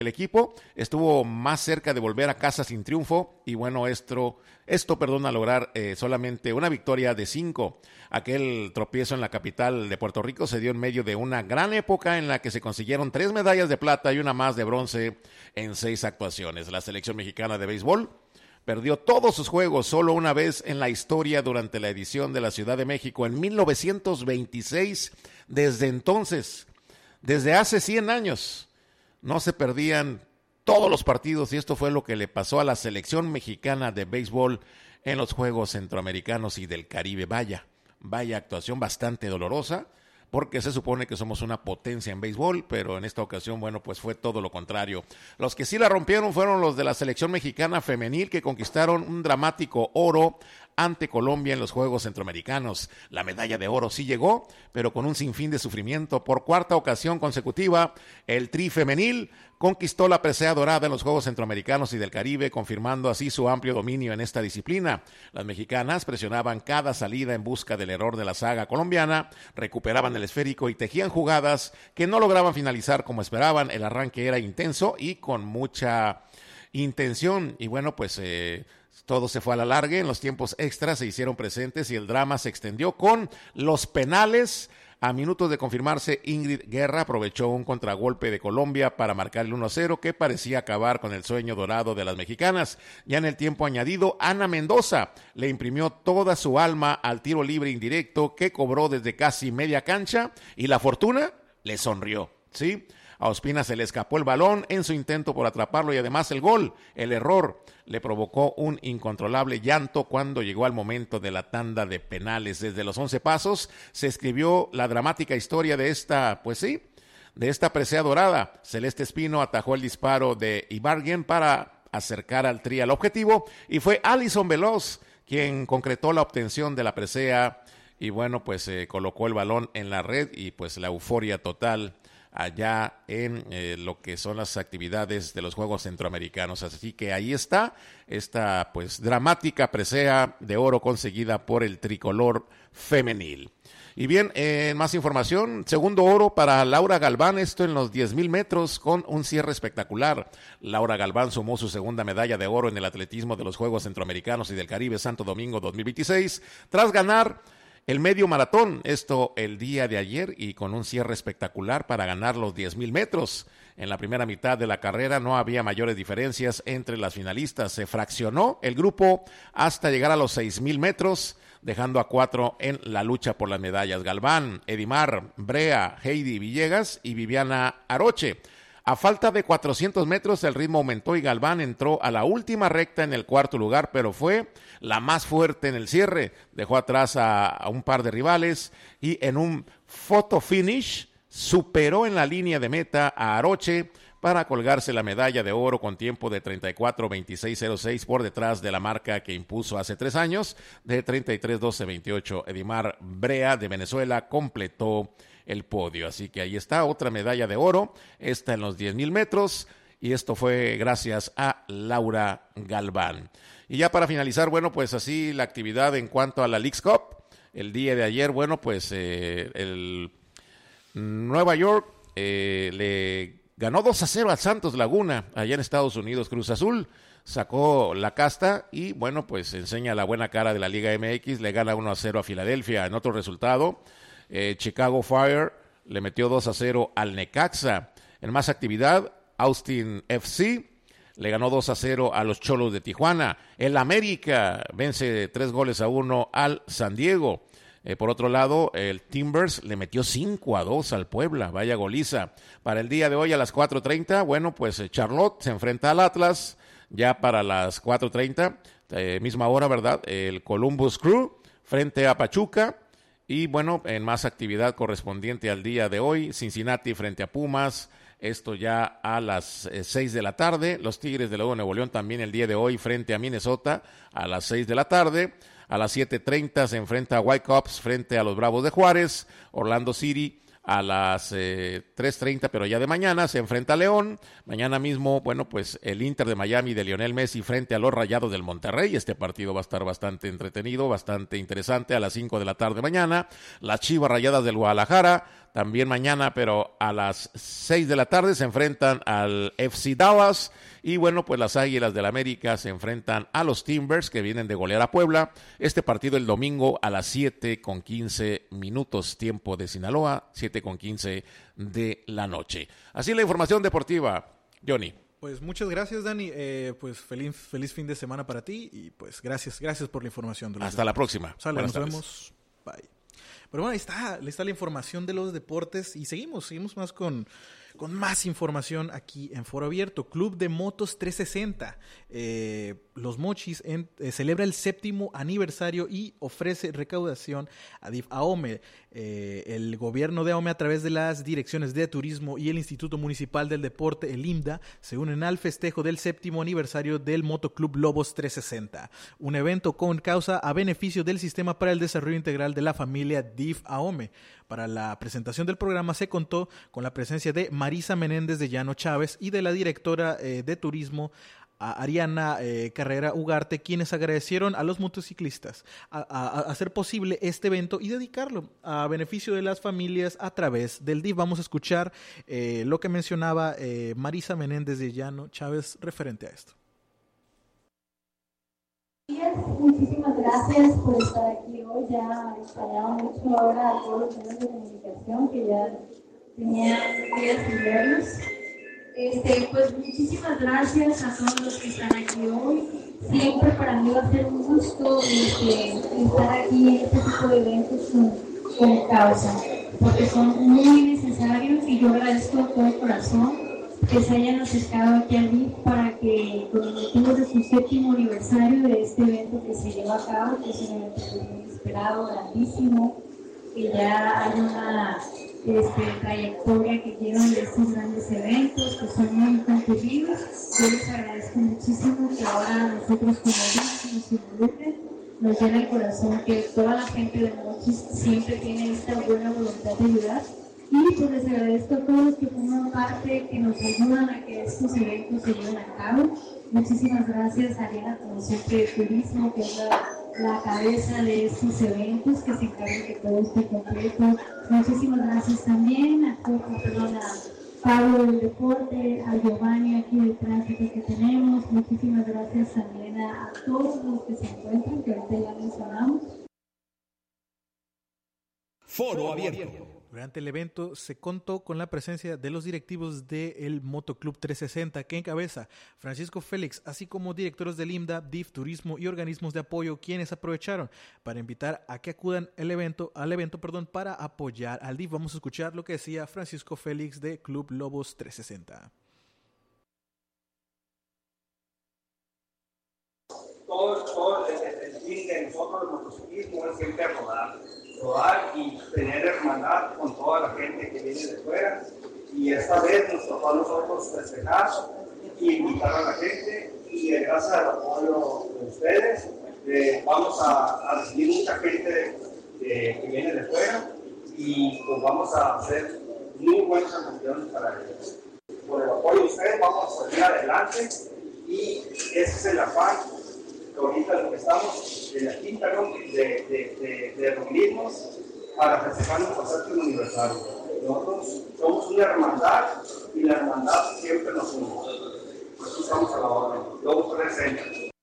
El equipo estuvo más cerca de volver a casa sin triunfo y bueno, esto a lograr solamente una victoria de 5. Aquel tropiezo en la capital de Puerto Rico se dio en medio de una gran época en la que se consiguieron 3 medallas de plata y una más de bronce en 6 actuaciones. La selección mexicana de béisbol perdió todos sus juegos solo una vez en la historia durante la edición de la Ciudad de México en 1926. Desde entonces, desde hace 100 años, no se perdían todos los partidos y esto fue lo que le pasó a la selección mexicana de béisbol en los Juegos Centroamericanos y del Caribe. Vaya actuación bastante dolorosa, porque se supone que somos una potencia en béisbol, pero en esta ocasión, bueno, pues fue todo lo contrario. Los que sí la rompieron fueron los de la selección mexicana femenil, que conquistaron un dramático oro ante Colombia en los Juegos Centroamericanos. La medalla de oro sí llegó, pero con un sinfín de sufrimiento. Por 4ª ocasión consecutiva, el Tri femenil conquistó la presea dorada en los Juegos Centroamericanos y del Caribe, confirmando así su amplio dominio en esta disciplina. Las mexicanas presionaban cada salida en busca del error de la saga colombiana, recuperaban el esférico y tejían jugadas que no lograban finalizar como esperaban. El arranque era intenso y con mucha intención, y bueno, pues todo se fue a la larga. En los tiempos extras se hicieron presentes y el drama se extendió con los penales. A minutos de confirmarse, Ingrid Guerra aprovechó un contragolpe de Colombia para marcar el 1-0 que parecía acabar con el sueño dorado de las mexicanas. Ya en el tiempo añadido, Ana Mendoza le imprimió toda su alma al tiro libre indirecto que cobró desde casi media cancha y la fortuna le sonrió, ¿sí? A Ospina se le escapó el balón en su intento por atraparlo y además el gol. El error le provocó un incontrolable llanto cuando llegó al momento de la tanda de penales. Desde los 11 pasos se escribió la dramática historia de esta presea dorada. Celeste Espino atajó el disparo de Ibargüen para acercar al Tri al objetivo y fue Alison Veloz quien concretó la obtención de la presea y bueno, pues colocó el balón en la red y pues la euforia total allá en lo que son las actividades de los Juegos Centroamericanos. Así que ahí está esta pues dramática presea de oro conseguida por el tricolor femenil. Y bien, más información, segundo oro para Laura Galván, esto en los 10,000 metros con un cierre espectacular. Laura Galván sumó su segunda medalla de oro en el atletismo de los Juegos Centroamericanos y del Caribe Santo Domingo 2026, tras ganar el medio maratón, esto el día de ayer, y con un cierre espectacular para ganar los 10,000 metros. En la primera mitad de la carrera no había mayores diferencias entre las finalistas. Se fraccionó el grupo hasta llegar a los 6,000 metros, dejando a 4 en la lucha por las medallas. Galván, Edimar Brea, Heidi Villegas y Viviana Aroche. A falta de 400 metros el ritmo aumentó y Galván entró a la última recta en el 4º lugar, pero fue la más fuerte en el cierre. Dejó atrás a un par de rivales y en un photo finish superó en la línea de meta a Aroche para colgarse la medalla de oro con tiempo de 34:26:06 por detrás de la marca que impuso hace 3 años de 33:12:28. Edimar Brea de Venezuela completó el podio, así que ahí está otra medalla de oro, esta en los 10,000 metros, y esto fue gracias a Laura Galván. Y ya para finalizar, bueno, pues así la actividad en cuanto a la Leagues Cup, el día de ayer, bueno, pues el Nueva York le ganó 2-0 al Santos Laguna, allá en Estados Unidos. Cruz Azul sacó la casta y, bueno, pues enseña la buena cara de la Liga MX, le gana 1-0 a Filadelfia. En otro resultado, Chicago Fire le metió 2-0 al Necaxa. En más actividad, Austin FC le ganó 2-0 a los Cholos de Tijuana. El América vence 3-1 al San Diego. Por otro lado, el Timbers le metió 5-2 al Puebla. Vaya goliza. Para el día de hoy a las 4:30, bueno, pues Charlotte se enfrenta al Atlas. Ya para las 4:30, misma hora, ¿verdad? El Columbus Crew frente a Pachuca. Y bueno, en más actividad correspondiente al día de hoy, Cincinnati frente a Pumas, esto ya a las 6 de la tarde. Los Tigres de Nuevo León también el día de hoy frente a Minnesota a las 6 de la tarde. A las 7:30 se enfrenta a Whitecaps frente a los Bravos de Juárez. Orlando City a las 3:30, pero ya de mañana, se enfrenta a León. Mañana mismo, bueno, pues el Inter de Miami de Lionel Messi frente a los Rayados del Monterrey. Este partido va a estar bastante entretenido, bastante interesante. A las 5 de la tarde mañana, las Chivas Rayadas del Guadalajara también mañana, pero a las 6 de la tarde se enfrentan al FC Dallas. Y bueno, pues las Águilas del América se enfrentan a los Timbers, que vienen de golear a Puebla. Este partido el domingo a las 7:15 tiempo de Sinaloa, 7:15 de la noche. Así la información deportiva, Johnny. Pues muchas gracias, Dani. Pues feliz fin de semana para ti y pues gracias por la información. Hasta la próxima. Sale, nos vemos. Bye. Pero bueno, ahí está la información de los deportes y seguimos más con más información aquí en Foro Abierto. Club de Motos 360. Los Mochis celebra el 7º aniversario y ofrece recaudación a DIF AOME. El gobierno de AOME, a través de las direcciones de turismo y el Instituto Municipal del Deporte, el IMDA, se unen al festejo del 7º aniversario del Motoclub Lobos 360, un evento con causa a beneficio del Sistema para el Desarrollo Integral de la Familia DIF AOME. Para la presentación del programa se contó con la presencia de Marisa Menéndez de Llano Chávez y de la directora de turismo, Ariana Carrera Ugarte, quienes agradecieron a los motociclistas a hacer posible este evento y dedicarlo a beneficio de las familias a través del DIF. Vamos a escuchar lo que mencionaba Marisa Menéndez de Llano Chávez referente a esto. Muchísimas gracias por estar aquí hoy. Ya extrañaba mucho ahora a todos los medios de comunicación que ya tenían días sin verlos. Pues muchísimas gracias a todos los que están aquí hoy. Siempre para mí va a ser un gusto estar aquí en este tipo de eventos con causa, porque son muy necesarios y yo agradezco de todo corazón que se hayan acercado aquí al DIF para que, con el motivo de su 7º aniversario de este evento que se lleva a cabo, que es un evento muy esperado, grandísimo, que ya hay una trayectoria que llevan de estos grandes eventos, que son muy concurridos. Yo les agradezco muchísimo que ahora nosotros como DIF nos involucren, nos llena el corazón que toda la gente de Mochis siempre tiene esta buena voluntad de ayudar. Y pues les agradezco a todos los que forman parte, que nos ayudan a que estos eventos se lleven a cabo. Muchísimas gracias a Ariana, como siempre, de Turismo, que es la cabeza de estos eventos, que se encarga que todo esté completo. Muchísimas gracias también a Pablo del Deporte, a Giovanni aquí del tránsito que tenemos. Muchísimas gracias también a todos los que se encuentran, que ahorita ya mencionamos. Foro Abierto. Durante el evento se contó con la presencia de los directivos del Motoclub 360 que encabeza Francisco Félix, así como directores del IMDA, DIF, Turismo y organismos de apoyo, quienes aprovecharon para invitar a que acudan al evento para apoyar al DIF. Vamos a escuchar lo que decía Francisco Félix de Club Lobos 360. Todo el fin de nosotros, el motociclismo, es siempre rodar y tener hermandad con toda la gente que viene de fuera. Y esta vez nos tocó a nosotros festejar y invitar a la gente, y gracias al apoyo de ustedes vamos a recibir mucha gente que viene de fuera, y pues vamos a hacer muy buenas anfitriones para ellos. Por el apoyo de ustedes vamos a salir adelante, y ese es el afán que ahorita lo que estamos en la quinta de reunirnos para festejar nuestro 7º aniversario. Nosotros somos una hermandad, y la hermandad siempre nos une. Por eso estamos a la orden. Luego presente.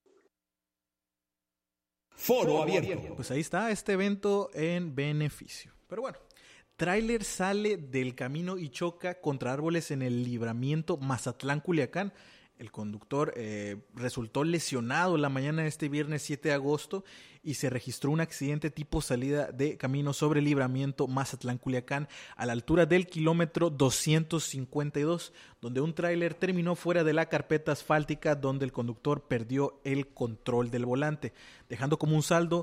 Foro Abierto. Pues ahí está este evento en beneficio. Pero bueno, tráiler sale del camino y choca contra árboles en el libramiento Mazatlán-Culiacán. El conductor resultó lesionado la mañana de este viernes 7 de agosto y se registró un accidente tipo salida de camino sobre el libramiento Mazatlán-Culiacán a la altura del kilómetro 252, donde un tráiler terminó fuera de la carpeta asfáltica, donde el conductor perdió el control del volante, dejando como saldo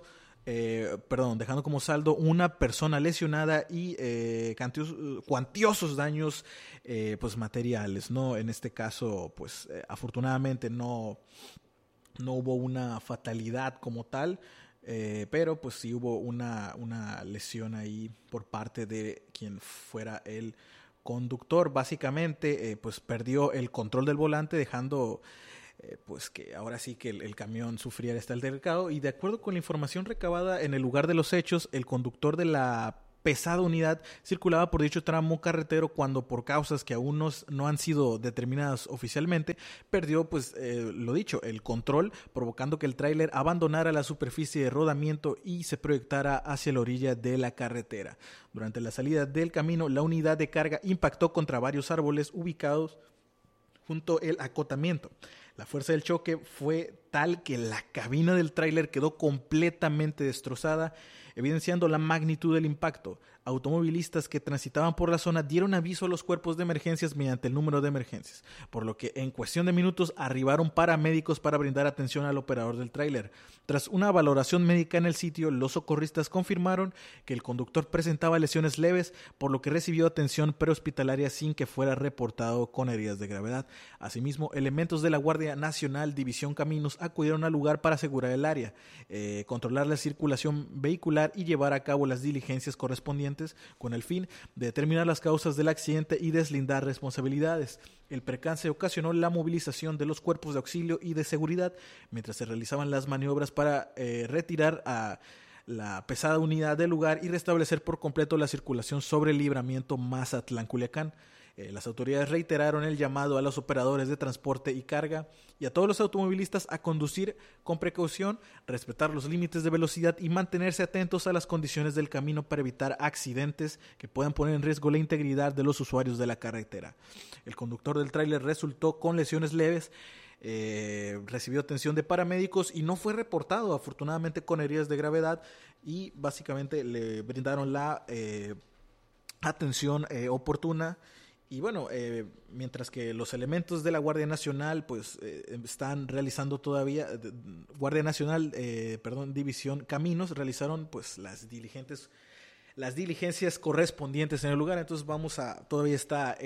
una persona lesionada y cuantiosos daños pues materiales, ¿no? En este caso, pues afortunadamente no hubo una fatalidad como tal, pero pues sí hubo una lesión ahí por parte de quien fuera el conductor. Básicamente pues perdió el control del volante, dejando pues que ahora sí que el camión sufriera este altercado. Y de acuerdo con la información recabada en el lugar de los hechos, el conductor de la pesada unidad circulaba por dicho tramo carretero cuando, por causas que aún no han sido determinadas oficialmente, perdió, pues, lo dicho, el control, provocando que el tráiler abandonara la superficie de rodamiento y se proyectara hacia la orilla de la carretera. Durante la salida del camino, la unidad de carga impactó contra varios árboles ubicados junto al acotamiento. La fuerza del choque fue tal que la cabina del tráiler quedó completamente destrozada, evidenciando la magnitud del impacto. Automovilistas que transitaban por la zona dieron aviso a los cuerpos de emergencias mediante el número de emergencias, por lo que en cuestión de minutos arribaron paramédicos para brindar atención al operador del tráiler. Tras una valoración médica en el sitio, los socorristas confirmaron que el conductor presentaba lesiones leves, por lo que recibió atención prehospitalaria sin que fuera reportado con heridas de gravedad. Asimismo, elementos de la Guardia Nacional División Caminos acudieron al lugar para asegurar el área, controlar la circulación vehicular y llevar a cabo las diligencias correspondientes con el fin de determinar las causas del accidente y deslindar responsabilidades. El percance ocasionó la movilización de los cuerpos de auxilio y de seguridad mientras se realizaban las maniobras para retirar a la pesada unidad del lugar y restablecer por completo la circulación sobre el libramiento Mazatlán-Culiacán. Las autoridades reiteraron el llamado a los operadores de transporte y carga y a todos los automovilistas a conducir con precaución, respetar los límites de velocidad y mantenerse atentos a las condiciones del camino para evitar accidentes que puedan poner en riesgo la integridad de los usuarios de la carretera. El conductor del tráiler resultó con lesiones leves, recibió atención de paramédicos y no fue reportado afortunadamente con heridas de gravedad, y básicamente le brindaron la atención oportuna. Y bueno, mientras que los elementos de la Guardia Nacional pues están realizando todavía, División Caminos realizaron pues las diligencias correspondientes en el lugar. Entonces todavía está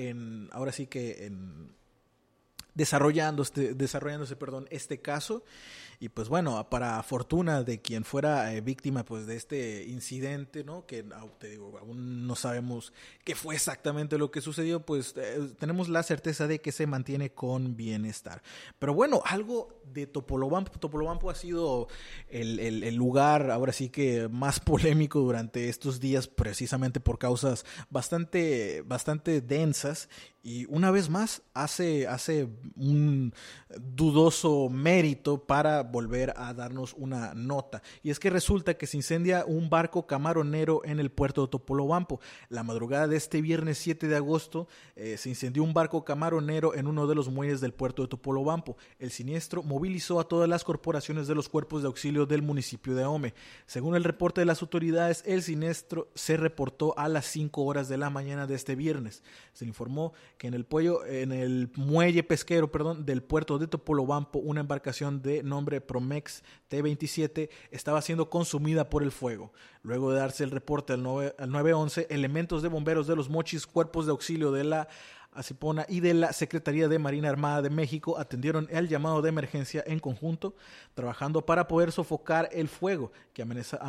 desarrollándose este caso. Y pues bueno, para fortuna de quien fuera víctima pues de este incidente, ¿no? Que te digo, aún no sabemos qué fue exactamente lo que sucedió, pues tenemos la certeza de que se mantiene con bienestar. Pero bueno, algo de Topolobampo. Topolobampo ha sido el lugar ahora sí que más polémico durante estos días, precisamente por causas bastante densas. Y una vez más hace un dudoso mérito para volver a darnos una nota. Y es que resulta que se incendia un barco camaronero en el puerto de Topolobampo. La madrugada de este viernes 7 de agosto se incendió un barco camaronero en uno de los muelles del puerto de Topolobampo. El siniestro movilizó a todas las corporaciones de los cuerpos de auxilio del municipio de Ahome. Según el reporte de las autoridades, el siniestro se reportó a las 5 horas de la mañana de este viernes. Se informó que en el muelle pesquero del puerto de Topolobampo, una embarcación de nombre Promex T-27 estaba siendo consumida por el fuego. Luego de darse el reporte al 911, elementos de bomberos de Los Mochis, cuerpos de auxilio de la Acipona y de la Secretaría de Marina Armada de México atendieron el llamado de emergencia en conjunto, trabajando para poder sofocar el fuego que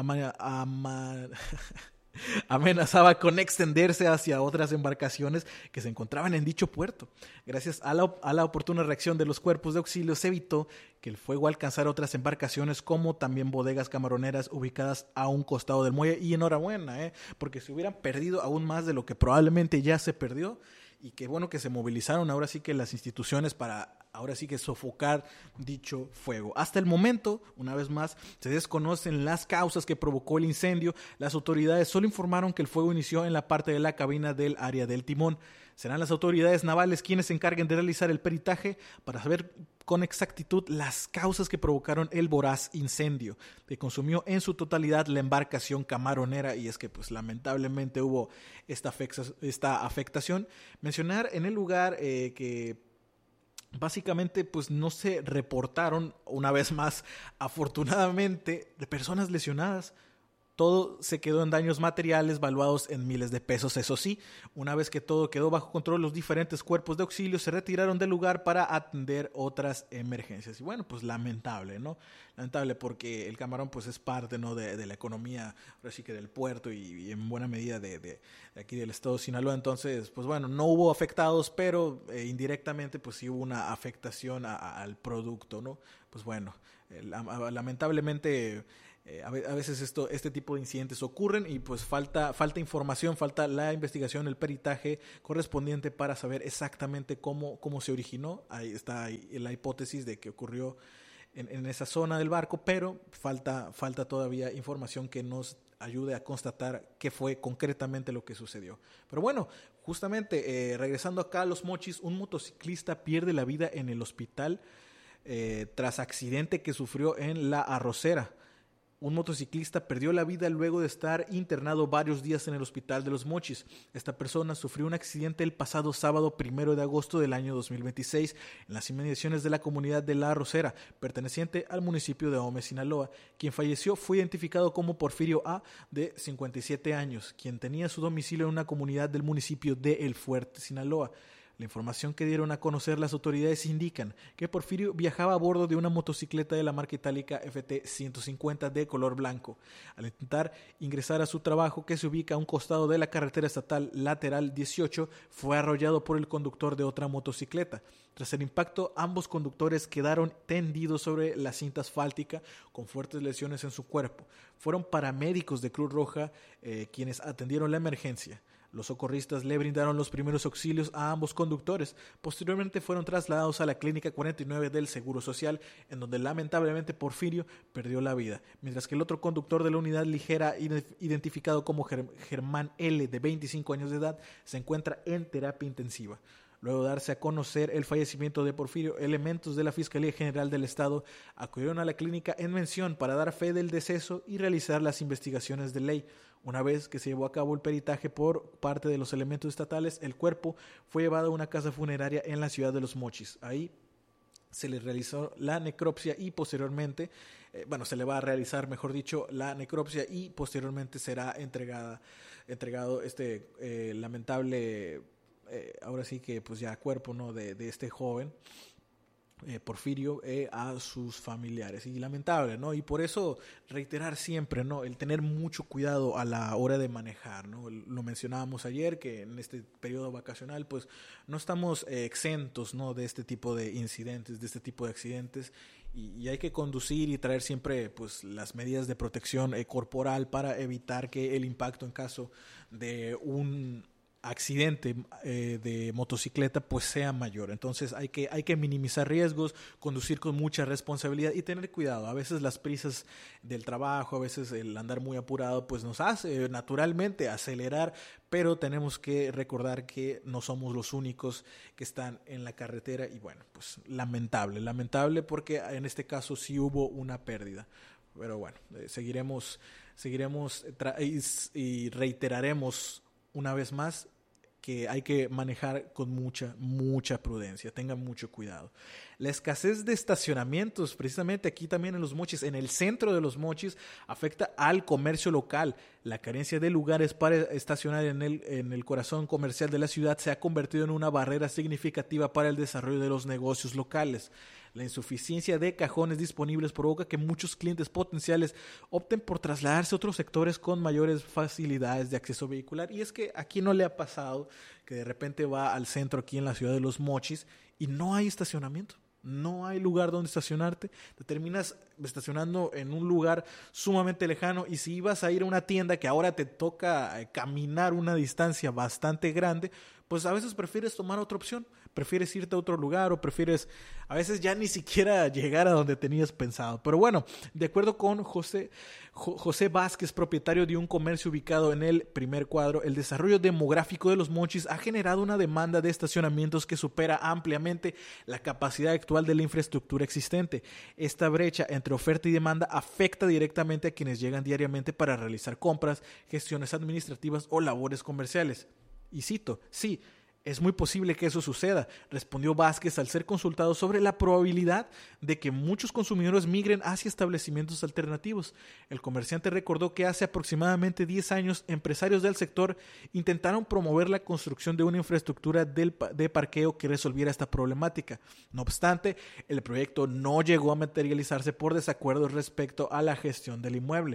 amenazaba con extenderse hacia otras embarcaciones que se encontraban en dicho puerto. Gracias a la oportuna reacción de los cuerpos de auxilio se evitó que el fuego alcanzara otras embarcaciones, como también bodegas camaroneras ubicadas a un costado del muelle. Y enhorabuena, porque se hubieran perdido aún más de lo que probablemente ya se perdió. Y qué bueno que se movilizaron ahora sí que las instituciones para ahora sí que sofocar dicho fuego. Hasta el momento, una vez más, se desconocen las causas que provocó el incendio. Las autoridades solo informaron que el fuego inició en la parte de la cabina del área del timón. Serán las autoridades navales quienes se encarguen de realizar el peritaje para saber con exactitud las causas que provocaron el voraz incendio que consumió en su totalidad la embarcación camaronera. Y es que pues lamentablemente hubo esta afectación. Mencionar en el lugar que básicamente pues no se reportaron, una vez más afortunadamente, de personas lesionadas. Todo se quedó en daños materiales valuados en miles de pesos. Eso sí, una vez que todo quedó bajo control, los diferentes cuerpos de auxilio se retiraron del lugar para atender otras emergencias. Y bueno, pues lamentable, ¿no? Lamentable porque el camarón pues es parte, ¿no? de la economía, ahora sí que del puerto y en buena medida de aquí del estado de Sinaloa. Entonces, pues bueno, no hubo afectados, pero indirectamente pues sí hubo una afectación al producto, ¿no? Pues bueno, lamentablemente A veces este tipo de incidentes ocurren y pues falta información, falta la investigación, el peritaje correspondiente para saber exactamente cómo se originó. Ahí está la hipótesis de que ocurrió en esa zona del barco, pero falta todavía información que nos ayude a constatar qué fue concretamente lo que sucedió. Pero bueno, justamente regresando acá a Los Mochis, un motociclista pierde la vida en el hospital tras accidente que sufrió en La Arrocera. Un motociclista perdió la vida luego de estar internado varios días en el hospital de Los Mochis. Esta persona sufrió un accidente el pasado sábado 1 de agosto del año 2026 en las inmediaciones de la comunidad de La Arrocera, perteneciente al municipio de Ahome, Sinaloa. Quien falleció fue identificado como Porfirio A., de 57 años, quien tenía su domicilio en una comunidad del municipio de El Fuerte, Sinaloa. La información que dieron a conocer las autoridades indican que Porfirio viajaba a bordo de una motocicleta de la marca itálica FT150 de color blanco. Al intentar ingresar a su trabajo, que se ubica a un costado de la carretera estatal lateral 18, fue arrollado por el conductor de otra motocicleta. Tras el impacto, ambos conductores quedaron tendidos sobre la cinta asfáltica con fuertes lesiones en su cuerpo. Fueron paramédicos de Cruz Roja quienes atendieron la emergencia. Los socorristas le brindaron los primeros auxilios a ambos conductores. Posteriormente fueron trasladados a la Clínica 49 del Seguro Social, en donde lamentablemente Porfirio perdió la vida, mientras que el otro conductor de la unidad ligera, identificado como Germán L., de 25 años de edad, se encuentra en terapia intensiva. Luego de darse a conocer el fallecimiento de Porfirio, elementos de la Fiscalía General del Estado acudieron a la clínica en mención para dar fe del deceso y realizar las investigaciones de ley. Una vez que se llevó a cabo el peritaje por parte de los elementos estatales, el cuerpo fue llevado a una casa funeraria en la ciudad de Los Mochis. Ahí se le realizó la necropsia y posteriormente, se le va a realizar, mejor dicho, la necropsia y posteriormente será entregado este lamentable, ahora sí que pues ya cuerpo, ¿no?, de este joven. Porfirio, a sus familiares, y lamentable, ¿no? Y por eso reiterar siempre, ¿no?, el tener mucho cuidado a la hora de manejar, ¿no? Lo mencionábamos ayer, que en este periodo vacacional pues no estamos exentos, ¿no?, de este tipo de incidentes, de este tipo de accidentes, y hay que conducir y traer siempre pues las medidas de protección corporal para evitar que el impacto en caso de un accidente de motocicleta pues sea mayor. Entonces hay que minimizar riesgos, conducir con mucha responsabilidad y tener cuidado. A veces las prisas del trabajo, a veces el andar muy apurado pues nos hace naturalmente acelerar, pero tenemos que recordar que no somos los únicos que están en la carretera y bueno, pues lamentable porque en este caso sí hubo una pérdida. Pero bueno, seguiremos y reiteraremos una vez más que hay que manejar con mucha prudencia, tengan mucho cuidado. La escasez de estacionamientos, precisamente aquí también en Los Mochis, en el centro de Los Mochis, afecta al comercio local. La carencia de lugares para estacionar en el corazón comercial de la ciudad se ha convertido en una barrera significativa para el desarrollo de los negocios locales. La insuficiencia de cajones disponibles provoca que muchos clientes potenciales opten por trasladarse a otros sectores con mayores facilidades de acceso vehicular. Y es que aquí no le ha pasado que de repente va al centro aquí en la ciudad de Los Mochis y no hay estacionamiento. No hay lugar donde estacionarte, te terminas estacionando en un lugar sumamente lejano y si ibas a ir a una tienda que ahora te toca caminar una distancia bastante grande, pues a veces prefieres tomar otra opción, prefieres irte a otro lugar o prefieres a veces ya ni siquiera llegar a donde tenías pensado. Pero bueno, de acuerdo con José Vázquez, propietario de un comercio ubicado en el primer cuadro, el desarrollo demográfico de Los Mochis ha generado una demanda de estacionamientos que supera ampliamente la capacidad actual de la infraestructura existente. Esta brecha entre oferta y demanda afecta directamente a quienes llegan diariamente para realizar compras, gestiones administrativas o labores comerciales. Y cito, sí, es muy posible que eso suceda, respondió Vázquez al ser consultado sobre la probabilidad de que muchos consumidores migren hacia establecimientos alternativos. El comerciante recordó que hace aproximadamente 10 años empresarios del sector intentaron promover la construcción de una infraestructura de parqueo que resolviera esta problemática. No obstante, el proyecto no llegó a materializarse por desacuerdos respecto a la gestión del inmueble.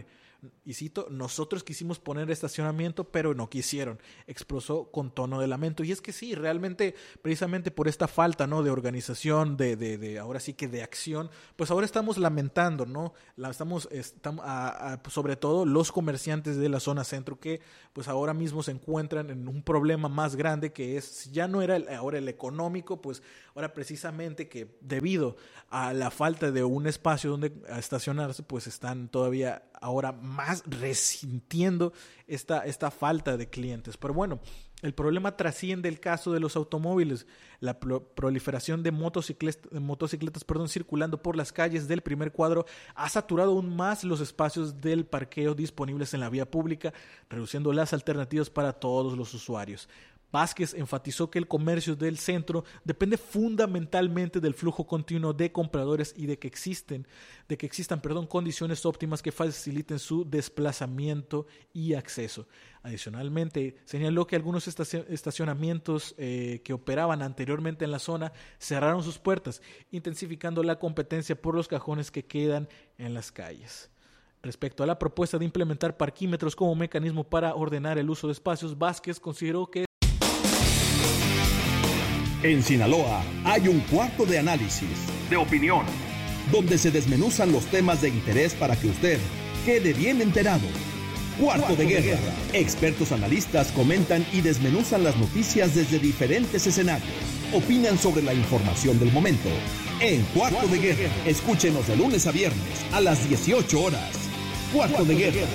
y cito, nosotros quisimos poner estacionamiento, pero no quisieron, expresó con tono de lamento. Y es que sí, realmente, precisamente por esta falta, ¿no?, de organización, de ahora sí que de acción, pues ahora estamos lamentando, ¿no? Estamos sobre todo los comerciantes de la zona centro, que pues ahora mismo se encuentran en un problema más grande, que es, ya no era ahora el económico, pues ahora precisamente que debido a la falta de un espacio donde estacionarse, pues están todavía ahora más resintiendo esta falta de clientes. Pero bueno, el problema trasciende el caso de los automóviles. La proliferación de motocicletas, circulando por las calles del primer cuadro ha saturado aún más los espacios del parqueo disponibles en la vía pública, reduciendo las alternativas para todos los usuarios. Vázquez enfatizó que el comercio del centro depende fundamentalmente del flujo continuo de compradores y de que existan condiciones óptimas que faciliten su desplazamiento y acceso. Adicionalmente, señaló que algunos estacionamientos que operaban anteriormente en la zona cerraron sus puertas, intensificando la competencia por los cajones que quedan en las calles. Respecto a la propuesta de implementar parquímetros como mecanismo para ordenar el uso de espacios, Vázquez consideró que En Sinaloa hay un cuarto de análisis, de opinión, donde se desmenuzan los temas de interés para que usted quede bien enterado. Cuarto de guerra. Expertos analistas comentan y desmenuzan las noticias desde diferentes escenarios. Opinan sobre la información del momento. En Cuarto de Guerra, escúchenos de lunes a viernes a las 18 horas. Cuarto de Guerra.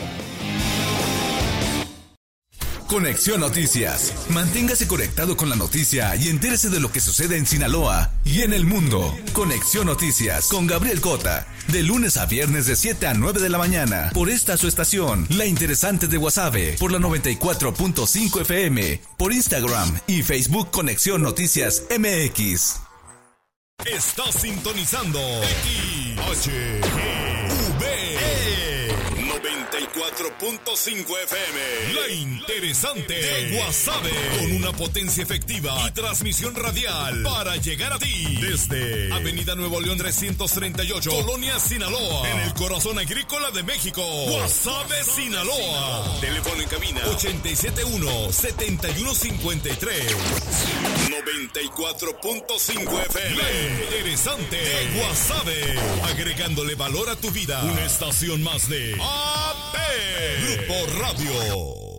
Conexión Noticias. Manténgase conectado con la noticia y entérese de lo que sucede en Sinaloa y en el mundo. Conexión Noticias con Gabriel Cota. De lunes a viernes de 7 a 9 de la mañana. Por esta su estación, La Interesante de Guasave. Por la 94.5 FM. Por Instagram y Facebook Conexión Noticias MX. Estás sintonizando XHGV 94.5 FM. La Interesante de Guasave. Con una potencia efectiva y transmisión radial para llegar a ti. Desde Avenida Nuevo León 338, Colonia Sinaloa. En el corazón agrícola de México. Guasave, Sinaloa. Teléfono en cabina 871-7153. 94.5 FM. La Interesante de Guasave. Agregándole valor a tu vida. Una estación más de AP Grupo Radio.